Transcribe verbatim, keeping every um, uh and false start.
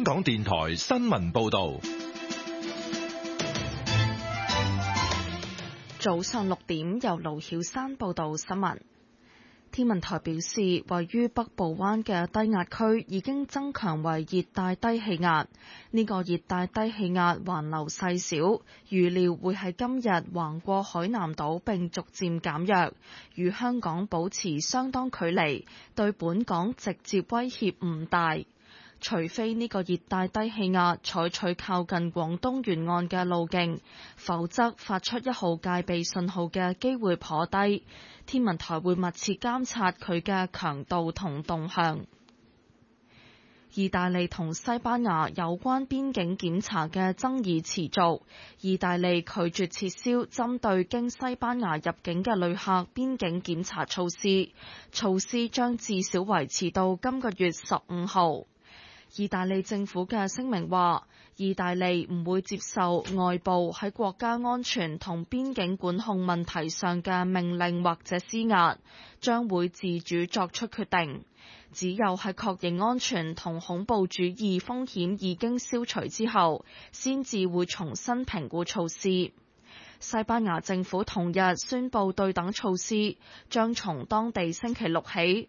港電台新聞報道。 早上六點，由盧曉山報道新聞。天文台表示，位於北部灣嘅低壓區已經增強為熱帶低氣壓。呢個熱帶低氣壓環流細小，預料會喺今日橫過海南島並逐漸減弱，與香港保持相當距離，對本港直接威脅唔大。除非呢個熱帶低氣壓採取靠近廣東沿岸嘅路徑，否則發出一號戒備信號嘅機會頗低。天文台會密切監察佢嘅強度同動向。意大利同西班牙有關邊境檢查嘅爭議持續，意大利拒絕撤銷針對經西班牙入境嘅旅客邊境檢查措施，措施將至少維持到今個月十五號。意大利政府嘅聲明話，意大利唔會接受外部喺國家安全同邊境管控問題上嘅命令或者施壓，將會自主作出決定。只有喺確認安全同恐怖主義風險已經消除之後，先至會重新評估措施。西班牙政府同日宣布對等措施，將從當地星期六起